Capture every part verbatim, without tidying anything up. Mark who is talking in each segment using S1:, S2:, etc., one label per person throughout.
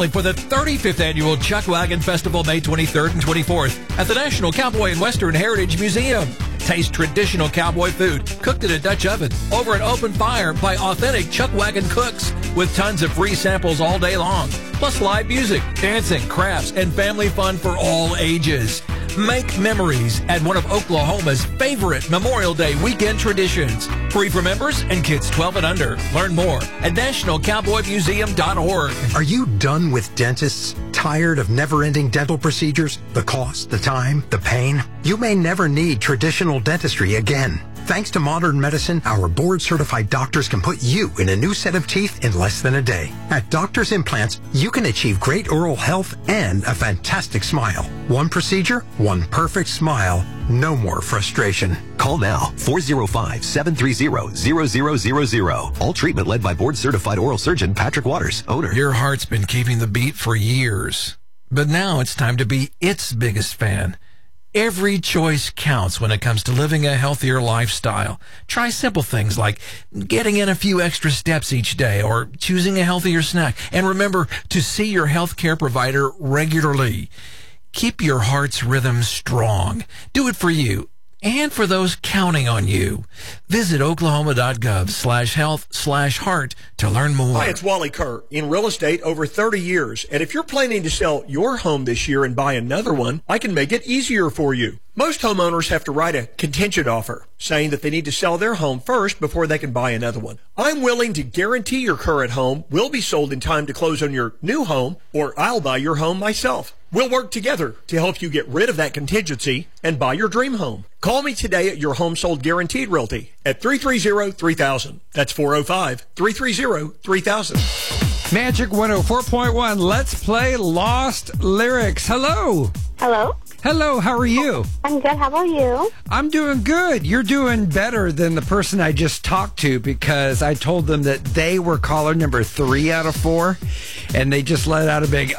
S1: For the thirty-fifth Annual Chuck Wagon Festival, May twenty-third and twenty-fourth at the National Cowboy and Western Heritage Museum. Taste traditional cowboy food cooked in a Dutch oven over an open fire by authentic Chuck Wagon cooks with tons of free samples all day long. Plus live music, dancing, crafts, and family fun for all ages. Make memories at one of Oklahoma's favorite Memorial Day weekend traditions. Free for members and kids twelve and under. Learn more at national cowboy museum dot org.
S2: Are you done with dentists? Tired of never-ending dental procedures? The cost, the time, the pain? You may never need traditional dentistry again. Thanks to modern medicine, our board-certified doctors can put you in a new set of teeth in less than a day. At Doctors Implants, you can achieve great oral health and a fantastic smile. One procedure, one perfect smile, no more frustration.
S3: Call now, four oh five, seven three zero, zero zero zero zero. All treatment led by board-certified oral surgeon Patrick Waters, owner.
S1: Your heart's been keeping the beat for years, but now it's time to be its biggest fan. Every choice counts when it comes to living a healthier lifestyle. Try simple things like getting in a few extra steps each day or choosing a healthier snack. And remember to see your healthcare provider regularly. Keep your heart's rhythm strong. Do it for you and for those counting on you. Visit oklahoma.gov slash health slash heart to learn more.
S4: Hi, it's Wally Kerr. In real estate over thirty years. And if you're planning to sell your home this year and buy another one, I can make it easier for you. Most homeowners have to write a contingent offer saying that they need to sell their home first before they can buy another one. I'm willing to guarantee your current home will be sold in time to close on your new home, or I'll buy your home myself. We'll work together to help you get rid of that contingency and buy your dream home. Call me today at your Home Sold Guaranteed Realty at three three zero, three thousand. That's four oh five, three three zero, three thousand.
S5: Magic one oh four point one. Let's play Lost Lyrics. Hello.
S6: Hello.
S5: Hello, how are you?
S6: I'm good. How about you?
S5: I'm doing good. You're doing better than the person I just talked to because I told them that they were caller number three out of four, and they just let out a big,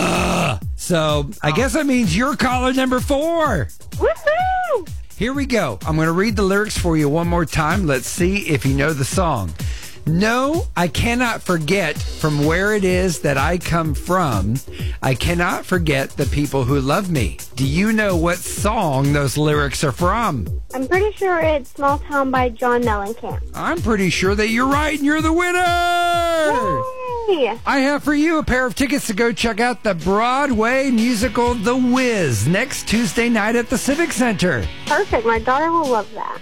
S5: uh So I guess that means you're caller number four.
S6: Woohoo!
S5: Here we go. I'm going to read the lyrics for you one more time. Let's see if you know the song. No, I cannot forget from where it is that I come from. I cannot forget the people who love me. Do you know what song those lyrics are from?
S6: I'm pretty sure it's Small Town by John Mellencamp.
S5: I'm pretty sure that you're right and you're the winner!
S6: Yay!
S5: I have for you a pair of tickets to go check out the Broadway musical The Wiz next Tuesday night at the Civic Center.
S6: Perfect. My daughter will love that.